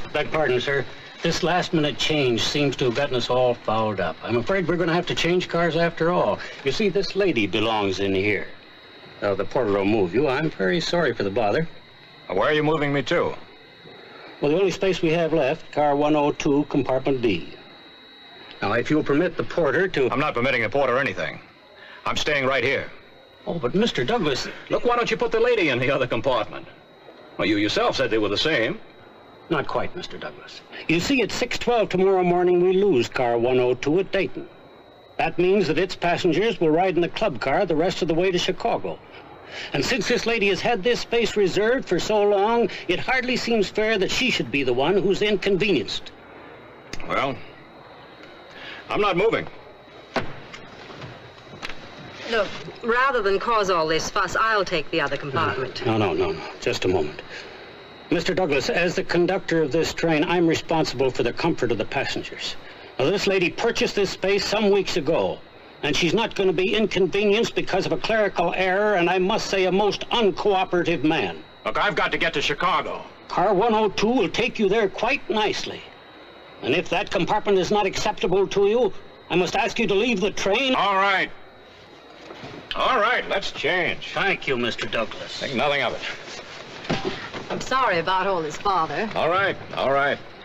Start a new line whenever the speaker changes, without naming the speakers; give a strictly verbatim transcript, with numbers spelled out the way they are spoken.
Beg pardon, sir. This last-minute change seems to have gotten us all fouled up. I'm afraid we're going to have to change cars after all. You see, this lady belongs in here. Uh, the porter will move you. I'm very sorry for the bother.
Where are you moving me to?
Well, the only space we have left, car one oh two, compartment B. Now, if you'll permit the porter to...
I'm not permitting the porter anything. I'm staying right here.
Oh, but Mister Douglas...
Look, why don't you put the lady in the other compartment? Well, you yourself said they were the same.
Not quite, Mister Douglas. You see, at six twelve tomorrow morning, we lose car one oh two at Dayton. That means that its passengers will ride in the club car the rest of the way to Chicago. And since this lady has had this space reserved for so long, it hardly seems fair that she should be the one who's inconvenienced.
Well, I'm not moving.
Look, rather than cause all this fuss, I'll take the other compartment.
No, no, no, no. Just a moment. Mister Douglas, as the conductor of this train, I'm responsible for the comfort of the passengers. Now, this lady purchased this space some weeks ago, and she's not going to be inconvenienced because of a clerical error, and I must say a most uncooperative man.
Look, I've got to get to Chicago.
Car one oh two will take you there quite nicely. And if that compartment is not acceptable to you, I must ask you to leave the train.
All right. All right, let's change.
Thank you, Mister Douglas.
Think nothing of it.
I'm sorry about all this bother.
All right, all right.